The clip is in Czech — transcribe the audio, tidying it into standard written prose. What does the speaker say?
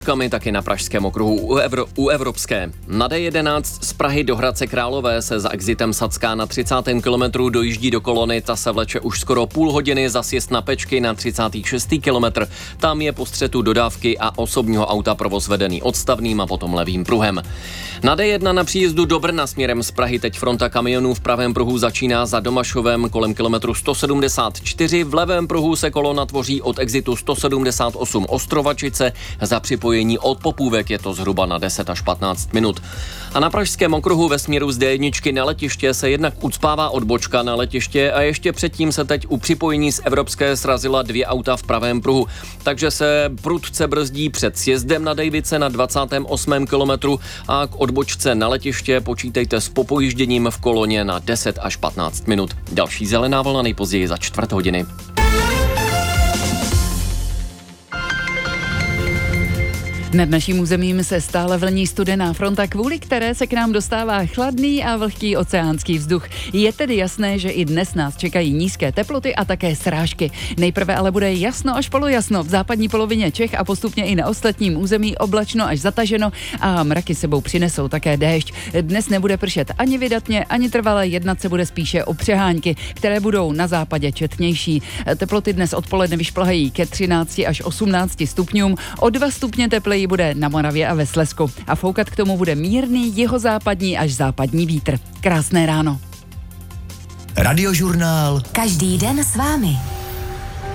Kamy taky na pražském okruhu u Evropské. Na D11 z Prahy do Hradce Králové se za exitem Sacká na 30. kilometru dojíždí do kolony, ta se vleče už skoro půl hodiny, za sjezd na Pečky na 36. kilometr. Tam je po střetu dodávky a osobního auta provoz vedený odstavným a potom levým pruhem. Na D1 na příjezdu do Brna směrem z Prahy teď fronta kamionů v pravém pruhu začíná za Domašovem kolem kilometru 174, v levém pruhu se kolona tvoří od exitu 178 Ostrovačice, za připojení od Popůvek je to zhruba na 10 až 15 minut. A na pražském okruhu ve směru z D1 na letiště se jednak ucpává odbočka na letiště a ještě předtím se teď u připojení z Evropské srazila 2 auta v pravém pruhu. Takže se prudce brzdí před sjezdem na Dejvice na 28. kilometru a k odbočce na letiště počítejte s popojížděním v koloně na 10 až 15 minut. Další zelená vlna nejpozději za 4 hodiny. Nad naším územím se stále vlní studená fronta, kvůli které se k nám dostává chladný a vlhký oceánský vzduch. Je tedy jasné, že i dnes nás čekají nízké teploty a také srážky. Nejprve ale bude jasno až polojasno v západní polovině Čech a postupně i na ostatním území oblačno až zataženo a mraky sebou přinesou také déšť. Dnes nebude pršet ani vydatně, ani trvale, jednat se bude spíše o přehánky, které budou na západě četnější. Teploty dnes odpoledne vyšplhají ke 13 až 18 stupňům, o 2 stupně tepleji bude na Moravě a ve Slezsku a foukat k tomu bude mírný jihozápadní až západní vítr. Krásné ráno. Radiožurnál. Každý den s vámi.